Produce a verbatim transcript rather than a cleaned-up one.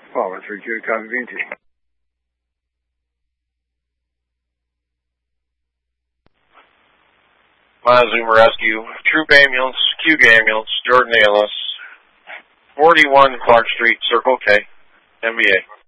five one three two, copy V T. Montezuma Rescue, Troop Ambulance, Q Ambulance, Jordan A L S, forty-one Clark Street, Circle K, M B A.